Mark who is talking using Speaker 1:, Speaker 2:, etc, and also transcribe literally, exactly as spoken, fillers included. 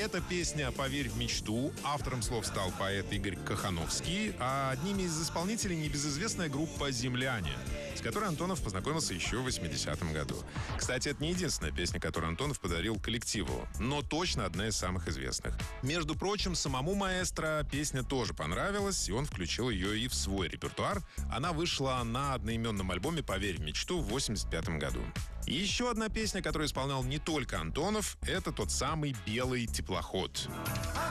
Speaker 1: Эта песня «Поверь в мечту». Автором слов стал поэт Игорь Кохановский, а одними из исполнителей небезызвестная группа «Земляне», с которой Антонов познакомился еще в восьмидесятом году. Кстати, это не единственная песня, которую Антонов подарил коллективу, но точно одна из самых известных. Между прочим, самому маэстро песня тоже понравилась, и он включил ее и в свой репертуар. Она вышла на одноименном альбоме «Поверь в мечту» в восемьдесят пятом году. И еще одна песня, которую исполнял не только Антонов, это тот самый «Белый теплоход».